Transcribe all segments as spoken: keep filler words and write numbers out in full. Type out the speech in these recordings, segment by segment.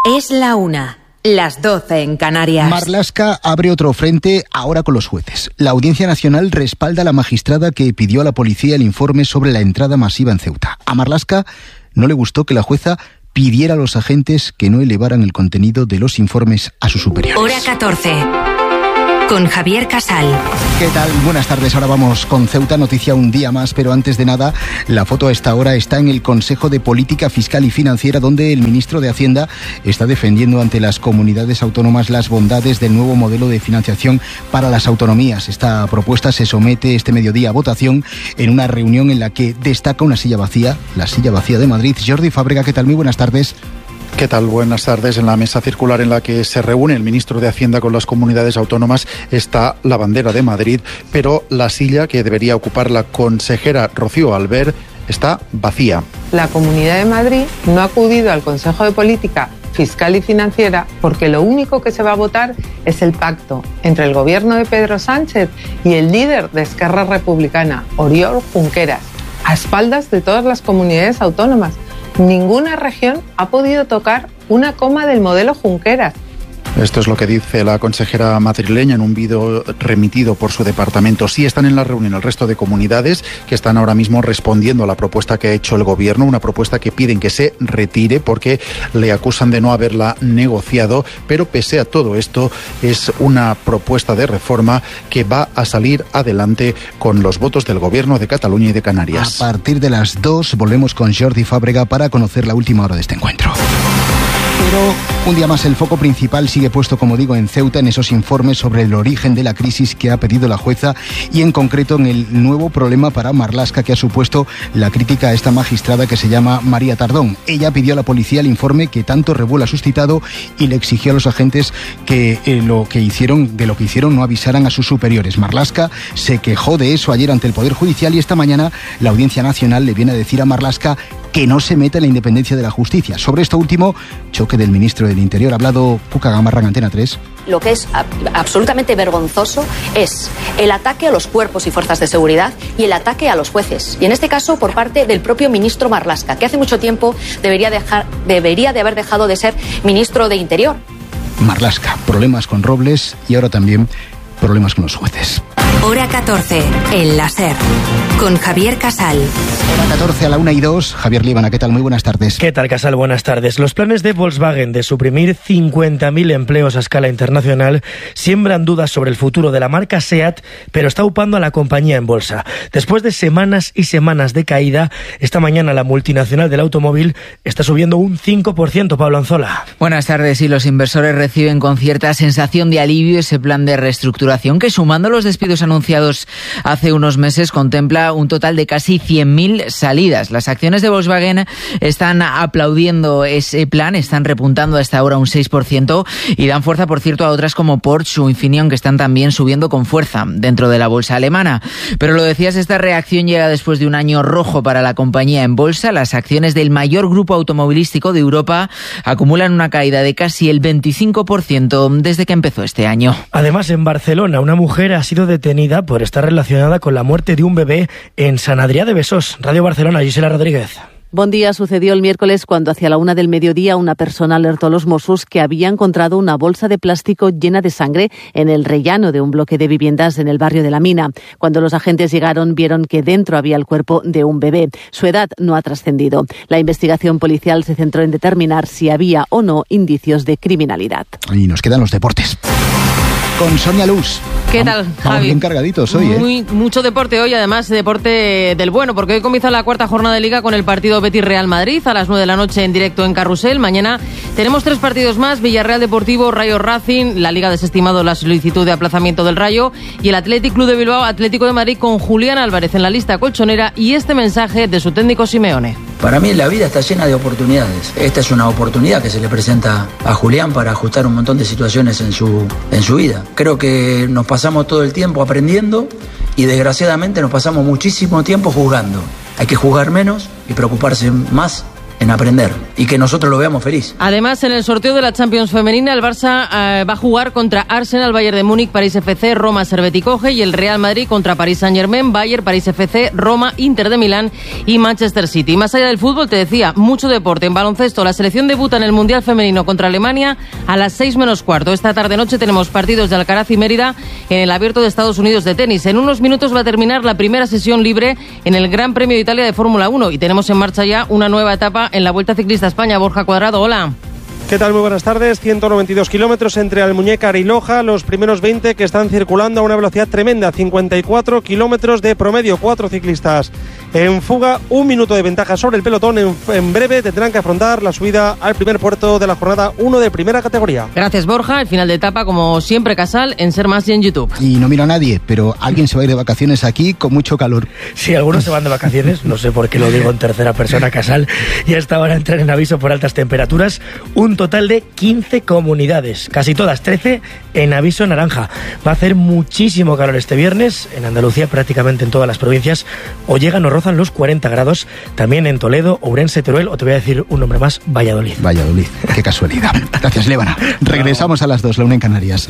Es la una, las doce en Canarias. Marlaska abre otro frente ahora con los jueces. La Audiencia Nacional respalda a la magistrada que pidió a la policía el informe sobre la entrada masiva en Ceuta. A Marlaska no le gustó que la jueza pidiera a los agentes que no elevaran el contenido de los informes a sus superiores. Hora catorce. Con Javier Casal. ¿Qué tal? Buenas tardes. Ahora vamos con Ceuta, noticia un día más, pero antes de nada, la foto a esta hora está en el Consejo de Política Fiscal y Financiera, donde el ministro de Hacienda está defendiendo ante las comunidades autónomas las bondades del nuevo modelo de financiación para las autonomías. Esta propuesta se somete este mediodía a votación en una reunión en la que destaca una silla vacía, la silla vacía de Madrid. Jordi Fábrega, ¿qué tal? Muy buenas tardes. ¿Qué tal? Buenas tardes. En la mesa circular en la que se reúne el ministro de Hacienda con las comunidades autónomas está la bandera de Madrid, pero la silla que debería ocupar la consejera Rocío Albert está vacía. La Comunidad de Madrid no ha acudido al Consejo de Política Fiscal y Financiera porque lo único que se va a votar es el pacto entre el gobierno de Pedro Sánchez y el líder de Esquerra Republicana, Oriol Junqueras, a espaldas de todas las comunidades autónomas. Ninguna región ha podido tocar una coma del modelo Junqueras. Esto es lo que dice la consejera madrileña en un vídeo remitido por su departamento. Sí están en la reunión el resto de comunidades que están ahora mismo respondiendo a la propuesta que ha hecho el gobierno, una propuesta que piden que se retire porque le acusan de no haberla negociado, pero pese a todo esto es una propuesta de reforma que va a salir adelante con los votos del gobierno de Cataluña y de Canarias. A partir de las dos volvemos con Jordi Fábrega para conocer la última hora de este encuentro. Pero un día más el foco principal sigue puesto, como digo, en Ceuta, en esos informes sobre el origen de la crisis que ha pedido la jueza y en concreto en el nuevo problema para Marlaska que ha supuesto la crítica a esta magistrada que se llama María Tardón. Ella pidió a la policía el informe que tanto revuelo ha suscitado y le exigió a los agentes que eh, lo que hicieron, de lo que hicieron no avisaran a sus superiores. Marlaska se quejó de eso ayer ante el Poder Judicial y esta mañana la Audiencia Nacional le viene a decir a Marlaska que no se meta en la independencia de la justicia. Sobre esto último, choque del ministro del Interior. Ha hablado Cuca Gamarra en Antena tres. Lo que es absolutamente vergonzoso es el ataque a los cuerpos y fuerzas de seguridad y el ataque a los jueces. Y en este caso por parte del propio ministro Marlaska, que hace mucho tiempo debería, dejar, debería de haber dejado de ser ministro de Interior. Marlaska, problemas con Robles y ahora también problemas con los jueces. Hora catorce, el láser, con Javier Casal. Hora catorce a la una y dos. Javier Líbana, ¿qué tal? Muy buenas tardes. ¿Qué tal, Casal? Buenas tardes. Los planes de Volkswagen de suprimir cincuenta mil empleos a escala internacional siembran dudas sobre el futuro de la marca SEAT, pero está upando a la compañía en bolsa. Después de semanas y semanas de caída, esta mañana la multinacional del automóvil está subiendo un cinco por ciento, Pablo Anzola. Buenas tardes. Y los inversores reciben con cierta sensación de alivio ese plan de reestructuración que, sumando los despidos anunciados hace unos meses, contempla un total de casi cien mil salidas. Las acciones de Volkswagen están aplaudiendo ese plan, están repuntando hasta ahora un seis por ciento y dan fuerza, por cierto, a otras como Porsche o Infineon, que están también subiendo con fuerza dentro de la bolsa alemana. Pero lo decías, esta reacción llega después de un año rojo para la compañía en bolsa. Las acciones del mayor grupo automovilístico de Europa acumulan una caída de casi el veinticinco por ciento desde que empezó este año. Además, en Barcelona, una mujer ha sido detenida por estar relacionada con la muerte de un bebé en Sant Adrià de Besós. Radio Barcelona, Gisela Rodríguez. Bon día. Sucedió el miércoles cuando hacia la una del mediodía una persona alertó a los Mossos que había encontrado una bolsa de plástico llena de sangre en el rellano de un bloque de viviendas en el barrio de La Mina. Cuando los agentes llegaron, vieron que dentro había el cuerpo de un bebé. Su edad no ha trascendido. La investigación policial se centró en determinar si había o no indicios de criminalidad. Y nos quedan los deportes. Con Sonia Luz. ¿Qué tal, Javi? Vamos bien cargaditos hoy, ¿eh? Muy, mucho deporte hoy, además deporte del bueno, porque hoy comienza la cuarta jornada de Liga con el partido Betis-Real Madrid a las nueve de la noche en directo en Carrusel. Mañana tenemos tres partidos más: Villarreal Deportivo, Rayo Racing. La Liga ha desestimado la solicitud de aplazamiento del Rayo. Y el Athletic Club de Bilbao, Atlético de Madrid, con Julián Álvarez en la lista colchonera y este mensaje de su técnico Simeone. Para mí la vida está llena de oportunidades. Esta es una oportunidad que se le presenta a Julián para ajustar un montón de situaciones en su, en su vida. Creo que nos pasamos todo el tiempo aprendiendo y desgraciadamente nos pasamos muchísimo tiempo juzgando. Hay que juzgar menos y preocuparse más en aprender y que nosotros lo veamos feliz. Además, en el sorteo de la Champions femenina, el Barça eh, va a jugar contra Arsenal, Bayern de Múnich, París F C, Roma, Servette y Coge, y el Real Madrid contra París Saint-Germain, Bayern, París F C, Roma, Inter de Milán y Manchester City. Y más allá del fútbol, te decía, mucho deporte. En baloncesto, la selección debuta en el Mundial Femenino contra Alemania a las seis menos cuarto. Esta tarde-noche tenemos partidos de Alcaraz y Mérida en el Abierto de Estados Unidos de tenis. En unos minutos va a terminar la primera sesión libre en el Gran Premio de Italia de Fórmula uno y tenemos en marcha ya una nueva etapa en la Vuelta Ciclista a España. Borja Cuadrado, hola. ¿Qué tal? Muy buenas tardes. ciento noventa y dos kilómetros entre Almuñécar y Loja. Los primeros veinte que están circulando a una velocidad tremenda. cincuenta y cuatro kilómetros de promedio. Cuatro ciclistas en fuga. Un minuto de ventaja sobre el pelotón. En, en breve tendrán que afrontar la subida al primer puerto de la jornada uno de primera categoría. Gracias, Borja. El final de etapa, como siempre, Casal, en Ser Más y en YouTube. Y no miro a nadie, pero alguien se va a ir de vacaciones aquí con mucho calor. Sí, algunos se van de vacaciones. No sé por qué lo digo en tercera persona, Casal. Y hasta ahora entran en aviso por altas temperaturas. Un total de quince comunidades, casi todas, trece en aviso naranja. Va a hacer muchísimo calor este viernes, en Andalucía prácticamente en todas las provincias, o llegan o rozan los cuarenta grados, también en Toledo, Ourense, Teruel, o te voy a decir un nombre más, Valladolid. Valladolid, qué casualidad. Gracias, Lébana. Regresamos a las dos, la una en Canarias.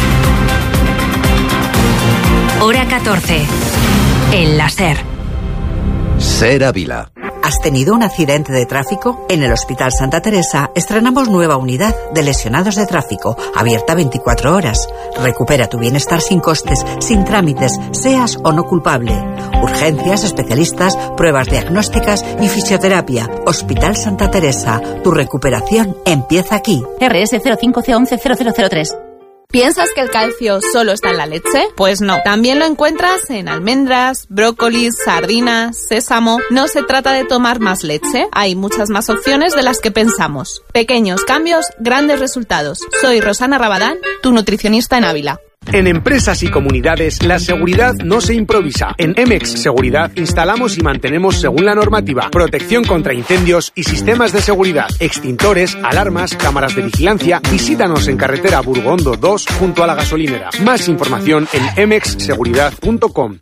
Hora catorce, en la SER. SER Ávila. ¿Has tenido un accidente de tráfico? En el Hospital Santa Teresa estrenamos nueva unidad de lesionados de tráfico, abierta veinticuatro horas. Recupera tu bienestar sin costes, sin trámites, seas o no culpable. Urgencias, especialistas, pruebas diagnósticas y fisioterapia. Hospital Santa Teresa. Tu recuperación empieza aquí. R S cero cinco C once cero cero cero tres. ¿Piensas que el calcio solo está en la leche? Pues no. También lo encuentras en almendras, brócolis, sardinas, sésamo. No se trata de tomar más leche. Hay muchas más opciones de las que pensamos. Pequeños cambios, grandes resultados. Soy Rosana Rabadán, tu nutricionista en Ávila. En empresas y comunidades, la seguridad no se improvisa. En Emex Seguridad instalamos y mantenemos según la normativa, protección contra incendios y sistemas de seguridad, extintores, alarmas, cámaras de vigilancia. Visítanos en carretera Burgondo dos junto a la gasolinera. Más información en emex seguridad punto com.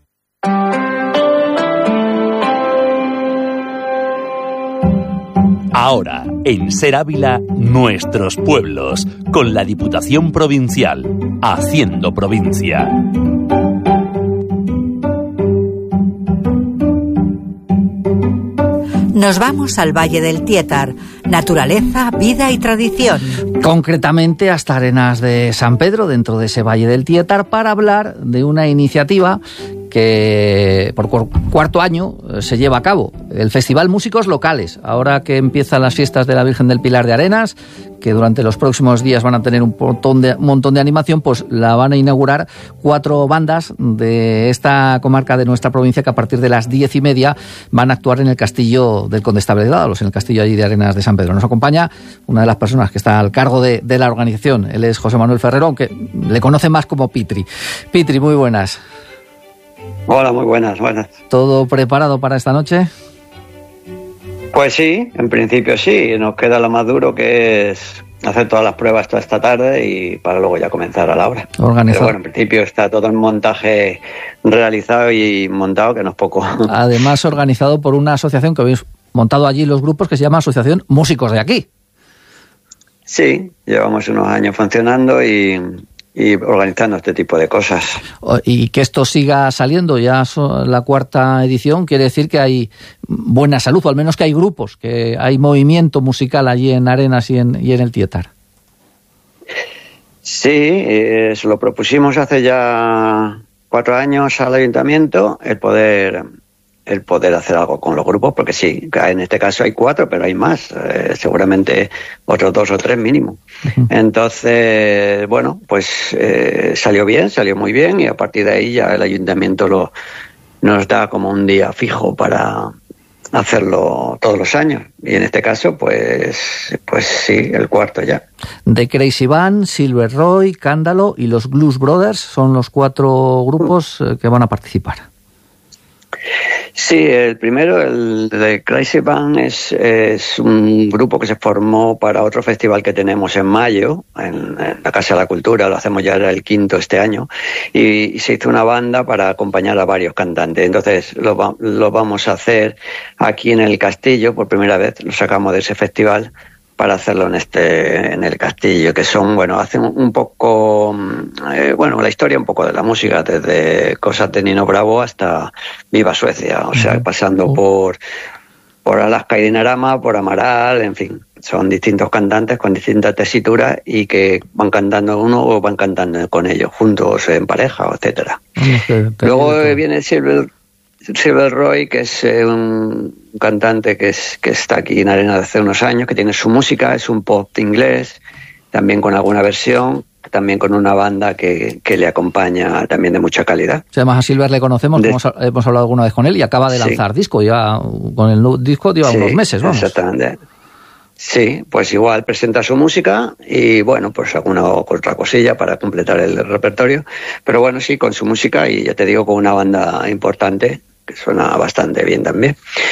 Ahora, en Ser Ávila, nuestros pueblos, con la Diputación Provincial, haciendo provincia. Nos vamos al Valle del Tiétar. Naturaleza, vida y tradición. Concretamente hasta Arenas de San Pedro, dentro de ese Valle del Tiétar, para hablar de una iniciativa que por cuarto año se lleva a cabo, el Festival Músicos Locales. Ahora que empiezan las fiestas de la Virgen del Pilar de Arenas, que durante los próximos días van a tener un montón de, montón de animación, pues la van a inaugurar cuatro bandas de esta comarca de nuestra provincia que a partir de las diez y media van a actuar en el Castillo del Condestable de Dávalos, en el castillo allí de Arenas de San Pedro. Nos acompaña una de las personas que está al cargo de, de la organización. Él es José Manuel Ferrero, aunque le conoce más como Pitri. Pitri, muy buenas. Hola, muy buenas, buenas. ¿Todo preparado para esta noche? Pues sí, en principio sí. Nos queda lo más duro, que es hacer todas las pruebas toda esta tarde y para luego ya comenzar a la obra. Organizado. Pero bueno, en principio está todo el montaje realizado y montado, que no es poco. Además, organizado por una asociación que habéis montado allí los grupos, que se llama Asociación Músicos de Aquí. Sí, llevamos unos años funcionando y... y organizando este tipo de cosas. Y que esto siga saliendo, ya la cuarta edición, quiere decir que hay buena salud, o al menos que hay grupos, que hay movimiento musical allí en Arenas y en, y en el Tiétar. Sí, eh, se lo propusimos hace ya cuatro años al ayuntamiento, el poder... el poder hacer algo con los grupos, porque sí, en este caso hay cuatro, pero hay más, eh, seguramente otros dos o tres mínimo. Uh-huh. Entonces, bueno, pues eh, salió bien, salió muy bien, y a partir de ahí ya el ayuntamiento lo nos da como un día fijo para hacerlo todos los años, y en este caso, pues, pues sí, el cuarto ya. The Crazy Band, Silver Roy, Cándalo y los Blues Brothers son los cuatro grupos eh, que van a participar. Sí, el primero, el de Crazy Band, es, es un grupo que se formó para otro festival que tenemos en mayo, en, en la Casa de la Cultura, lo hacemos ya, era el quinto este año, y, y se hizo una banda para acompañar a varios cantantes. Entonces lo, va, lo vamos a hacer aquí en el Castillo, por primera vez, lo sacamos de ese festival para hacerlo en este en el Castillo, que son, bueno, hacen un poco, eh, bueno, la historia un poco de la música, desde cosas de Nino Bravo hasta Viva Suecia, o sea, pasando por por Alaska y Dinarama, por Amaral, en fin, son distintos cantantes con distintas tesituras y que van cantando uno o van cantando con ellos, juntos, en pareja, etcétera. Okay, Luego viene Silver Silver Roy, que es eh, un cantante que es que está aquí en Arena desde hace unos años, que tiene su música, es un pop inglés, también con alguna versión, también con una banda que, que le acompaña también de mucha calidad. Si además a Silver le conocemos, de... hemos, hemos hablado alguna vez con él y acaba de lanzar sí. disco, ya con el disco lleva sí, unos meses, vamos. Exactamente. Sí, pues igual presenta su música y bueno, pues alguna otra cosilla para completar el repertorio, pero bueno, sí, con su música y ya te digo, con una banda importante que suena bastante bien también.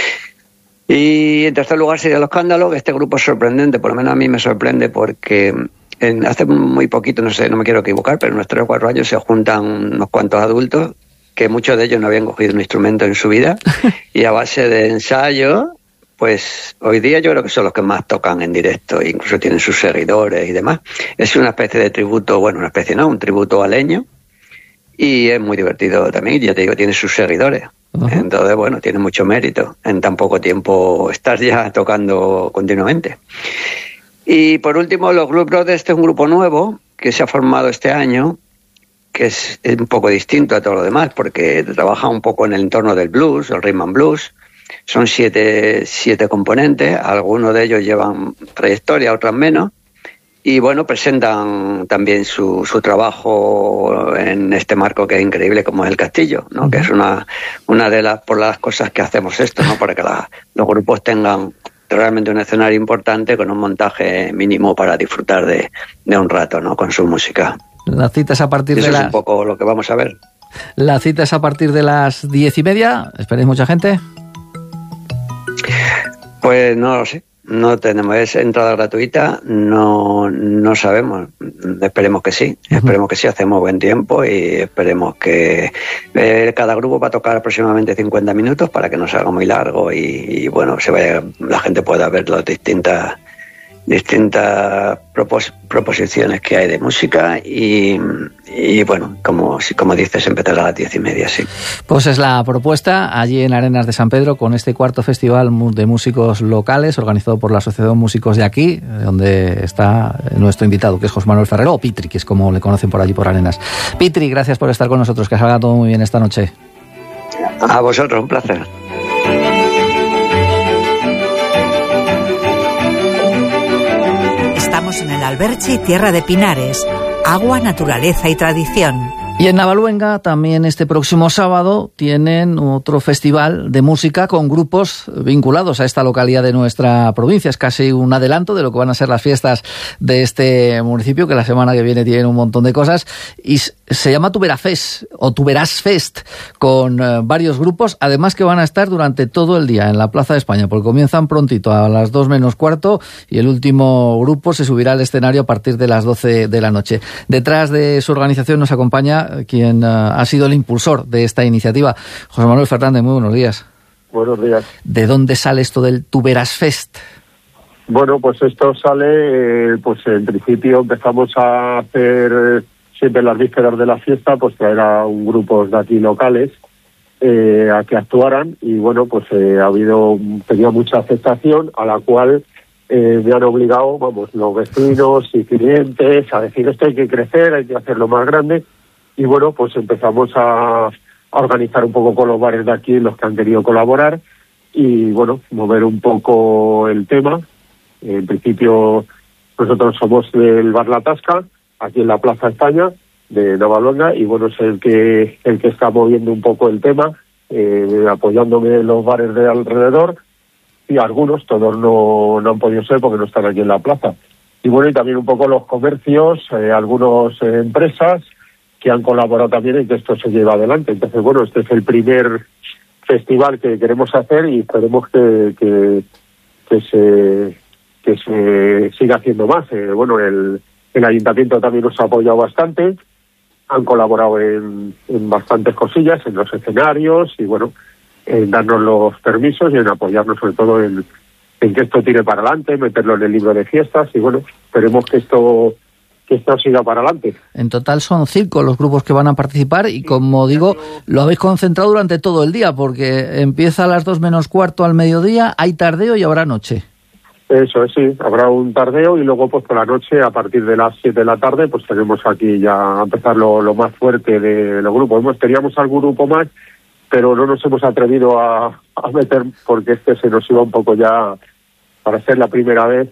Y en tercer lugar sería Los Escándalos, que este grupo es sorprendente, por lo menos a mí me sorprende porque en, hace muy poquito, no sé, no me quiero equivocar, pero en unos tres o cuatro años se juntan unos cuantos adultos que muchos de ellos no habían cogido un instrumento en su vida y a base de ensayo, pues hoy día yo creo que son los que más tocan en directo, incluso tienen sus seguidores y demás. Es una especie de tributo, bueno, una especie no, un tributo a Leño, y es muy divertido también, ya te digo, tiene sus seguidores. Uh-huh. Entonces, bueno, tiene mucho mérito en tan poco tiempo estar ya tocando continuamente. Y por último, los Blues Brothers, este es un grupo nuevo que se ha formado este año, que es un poco distinto a todo lo demás, porque trabaja un poco en el entorno del blues, el rhythm and blues. Son siete, siete componentes, algunos de ellos llevan trayectoria, otros menos, y bueno, presentan también su, su trabajo en este marco que es increíble, como es el Castillo, ¿no? Uh-huh. Que es una, una de las, por las cosas que hacemos esto, ¿no? Para que la, los grupos tengan realmente un escenario importante con un montaje mínimo para disfrutar de, de un rato, ¿no? Con su música. La cita es a partir Eso de es las... un poco lo que vamos a ver. La cita es a partir de las diez y media. ¿Esperáis mucha gente? Pues no lo sé. No tenemos, es entrada gratuita, no no sabemos, esperemos que sí, uh-huh. esperemos que sí, hacemos buen tiempo y esperemos que eh, cada grupo va a tocar aproximadamente cincuenta minutos para que no se haga muy largo y, y bueno, se vaya, la gente pueda ver las distintas distintas propos- proposiciones que hay de música y, y bueno, como, como dices, empezar a las diez y media, sí. Pues es la propuesta allí en Arenas de San Pedro con este cuarto festival de músicos locales organizado por la Asociación Músicos de aquí, donde está nuestro invitado, que es José Manuel Ferrero, o Pitri, que es como le conocen por allí por Arenas. Pitri, gracias por estar con nosotros, que salga todo muy bien esta noche. A vosotros, un placer. Estamos en el Alberche, tierra de pinares, agua, naturaleza y tradición. Y en Navaluenga también este próximo sábado tienen otro festival de música con grupos vinculados a esta localidad de nuestra provincia. Es casi un adelanto de lo que van a ser las fiestas de este municipio, que la semana que viene tienen un montón de cosas. Y se llama Tuberafest o Tuberás Fest, con eh, varios grupos, además que van a estar durante todo el día en la Plaza de España, porque comienzan prontito a las dos menos cuarto y el último grupo se subirá al escenario a partir de las doce de la noche. Detrás de su organización nos acompaña quien uh, ha sido el impulsor de esta iniciativa, José Manuel Fernández. Muy buenos días. Buenos días. ¿De dónde sale esto del Tuberás Fest? Bueno, pues esto sale, eh, pues en principio empezamos a hacer eh, siempre las vísperas de la fiesta, pues traer a un grupos de aquí locales eh, a que actuaran y bueno, pues eh, ha habido, tenía mucha aceptación, a la cual eh, me han obligado, vamos, los vecinos y clientes a decir esto hay que crecer, hay que hacerlo más grande. Y bueno, pues empezamos a, a organizar un poco con los bares de aquí, los que han querido colaborar, y bueno, mover un poco el tema. En principio, nosotros somos del Bar La Tasca, aquí en la Plaza España de Navaluenga, y bueno, es el que el que está moviendo un poco el tema, eh, apoyándome en los bares de alrededor, y algunos, todos no, no han podido ser porque no están aquí en la plaza. Y bueno, y también un poco los comercios, eh, algunas eh, empresas, que han colaborado también en que esto se lleve adelante. Entonces, bueno, este es el primer festival que queremos hacer y esperemos que, que, que se que se siga haciendo más. Eh, bueno, el, el ayuntamiento también nos ha apoyado bastante, han colaborado en, en bastantes cosillas, en los escenarios y bueno, en darnos los permisos y en apoyarnos sobre todo en, en que esto tire para adelante, meterlo en el libro de fiestas y bueno, esperemos que esto que esto siga para adelante. En total son cinco los grupos que van a participar y como digo, lo habéis concentrado durante todo el día porque empieza a las dos menos cuarto al mediodía, hay tardeo y habrá noche. Eso es, sí, habrá un tardeo y luego pues por la noche a partir de las siete de la tarde pues tenemos aquí ya a empezar lo, lo más fuerte de los grupos. Hemos, teníamos algún grupo más, pero no nos hemos atrevido a, a meter porque este se nos iba un poco ya para ser la primera vez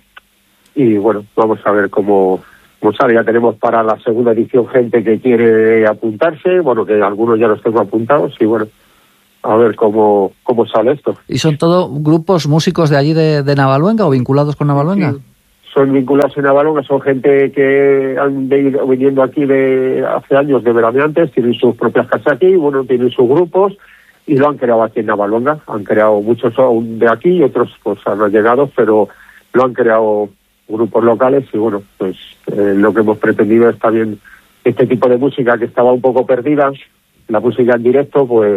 y bueno, vamos a ver cómo... Pues ahora ya tenemos para la segunda edición gente que quiere apuntarse, bueno, que algunos ya los tengo apuntados y bueno, a ver cómo, cómo sale esto. ¿Y son todos grupos músicos de allí de, de Navaluenga o vinculados con Navaluenga? Sí, son vinculados en Navaluenga, son gente que han venido viniendo aquí de hace años de veraneantes, tienen sus propias casas aquí, bueno, tienen sus grupos y lo han creado aquí en Navaluenga. Han creado muchos de aquí y otros pues han llegado, pero lo han creado grupos locales y bueno, pues eh, lo que hemos pretendido es también este tipo de música que estaba un poco perdida, la música en directo, pues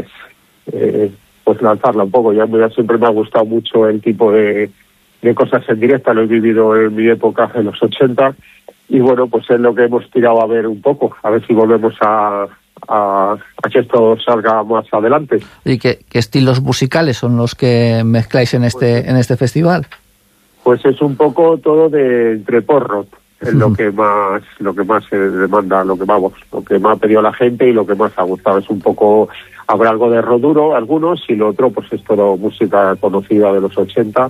eh, pues lanzarla un poco. Ya, ya siempre me ha gustado mucho el tipo de, de cosas en directo, lo he vivido en mi época, en los ochenta, y bueno, pues es lo que hemos tirado a ver un poco, a ver si volvemos a, a, a que esto salga más adelante. ¿Y qué, qué estilos musicales son los que mezcláis en este, pues, en este festival? Pues es un poco todo de entre pop-rock, es lo que más lo que más se demanda, lo que vamos, lo que más ha pedido la gente y lo que más ha gustado. Es un poco, habrá algo de rock duro, algunos, y lo otro pues es todo música conocida de los ochenta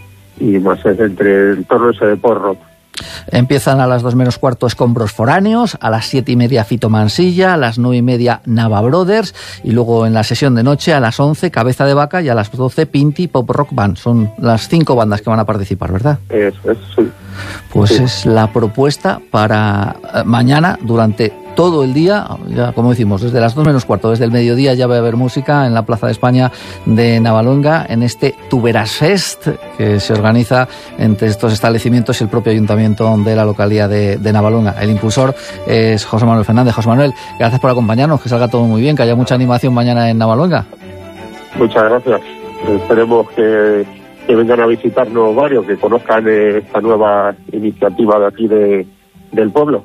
y más es entre el torno ese de pop-rock. Empiezan a las dos menos cuarto Escombros Foráneos, a las siete y media Fito Mansilla, a las nueve y media Nava Brothers y luego en la sesión de noche a las once Cabeza de Vaca y a las doce Pinti Pop Rock Band. Son las cinco bandas que van a participar, ¿verdad? Eso es, sí. Pues sí. Es la propuesta para eh, mañana durante todo el día, ya como decimos, desde las dos menos cuarto, desde el mediodía ya va a haber música en la Plaza de España de Navaluenga, en este Tuberas Fest que se organiza entre estos establecimientos y el propio ayuntamiento de la localidad de, de Navaluenga. El impulsor es José Manuel Fernández. José Manuel, gracias por acompañarnos, que salga todo muy bien, que haya mucha animación mañana en Navaluenga. Muchas gracias. Esperemos que, que vengan a visitarnos varios, que conozcan esta nueva iniciativa de aquí de, del pueblo.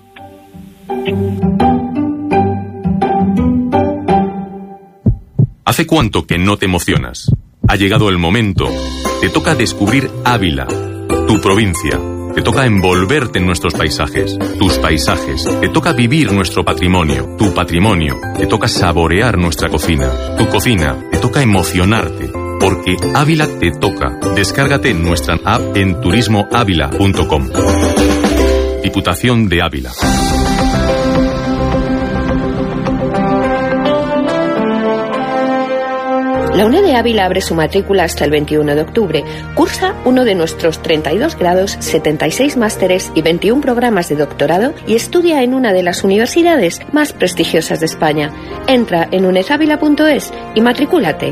¿Hace cuánto que no te emocionas? Ha llegado el momento. Te toca descubrir Ávila, tu provincia. Te toca envolverte en nuestros paisajes, tus paisajes. Te toca vivir nuestro patrimonio, tu patrimonio. Te toca saborear nuestra cocina, tu cocina. Te toca emocionarte, porque Ávila te toca. Descárgate nuestra app en turismo ávila punto com. Diputación de Ávila. La U N E D de Ávila abre su matrícula hasta el veintiuno de octubre. Cursa uno de nuestros treinta y dos grados, setenta y seis másteres y veintiún programas de doctorado y estudia en una de las universidades más prestigiosas de España. Entra en unedavila punto es y matricúlate.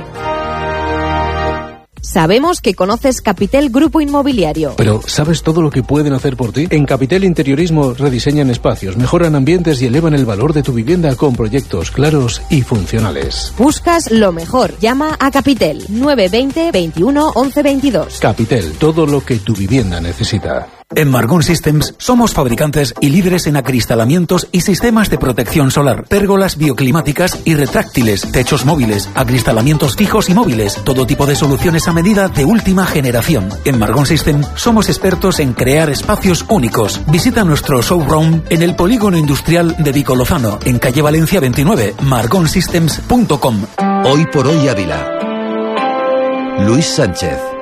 Sabemos que conoces Capitel Grupo Inmobiliario. Pero ¿sabes todo lo que pueden hacer por ti? En Capitel Interiorismo rediseñan espacios, mejoran ambientes y elevan el valor de tu vivienda con proyectos claros y funcionales. Buscas lo mejor. Llama a Capitel nueve veinte veintiuno once veintidós. Capitel, todo lo que tu vivienda necesita. En Margón Systems somos fabricantes y líderes en acristalamientos y sistemas de protección solar, pérgolas bioclimáticas y retráctiles, techos móviles, acristalamientos fijos y móviles, todo tipo de soluciones a medida de última generación. En Margón Systems somos expertos en crear espacios únicos. Visita nuestro showroom en el Polígono Industrial de Vicolozano, en calle Valencia veintinueve, margon systems punto com. Hoy por hoy Ávila. Luis Sánchez.